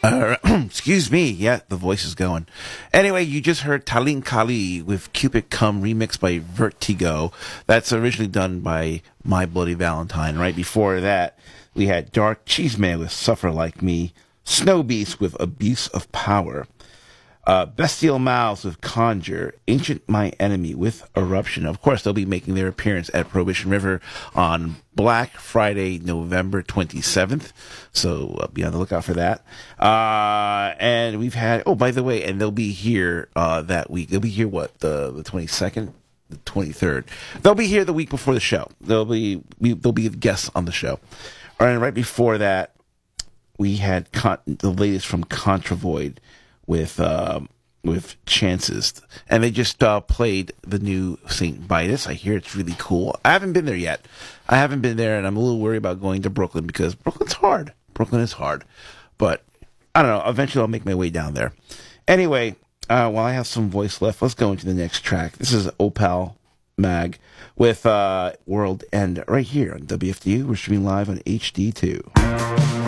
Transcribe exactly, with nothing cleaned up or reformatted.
Uh, excuse me. Yeah, the voice is going. Anyway, you just heard Talin Kali with Cupid Come remixed by Vertigo. That's originally done by My Bloody Valentine. Right before that, we had Dark Cheeseman with Suffer Like Me, Snow Beast with Abuse of Power, uh, Bestial Mouths with Conjure, Ancient My Enemy with Eruption. Of course, they'll be making their appearance at Prohibition River on Black Friday, November twenty-seventh. So uh, be on the lookout for that. Uh, and we've had, oh, by the way, and they'll be here uh, that week. They'll be here, what, the, the twenty-second? The twenty-third. They'll be here the week before the show. They'll be, we, they'll be guests on the show. All right, and right before that, we had con- the latest from Contravoid with um, with Chances, and they just uh, played the new Saint Vitus. I hear it's really cool. I haven't been there yet. I haven't been there, and I'm a little worried about going to Brooklyn because Brooklyn's hard. Brooklyn is hard, but I don't know. Eventually, I'll make my way down there. Anyway, uh, while I have some voice left, let's go into the next track. This is Opal Mag with uh, World End right here on W F D U. We're streaming live on H D two.